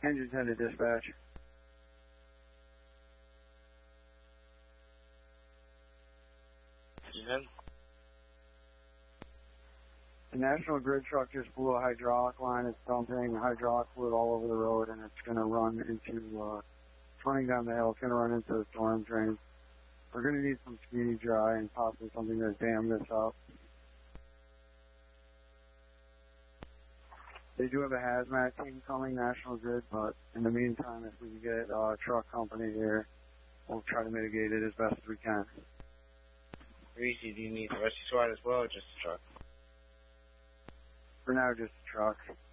Engine 10 to dispatch. Steven? The National Grid truck just blew a hydraulic line. It's dumping hydraulic fluid all over the road, and it's going to run into, running down the hill. It's going to run into the storm drain. We're going to need some speedy dry and possibly something to dam this up. They do have a hazmat team coming, National Grid, but in the meantime, if we can get a truck company here, we'll try to mitigate it as best as we can. Greasy, do you need the rescue squad as well, or just a truck? For now, just a truck.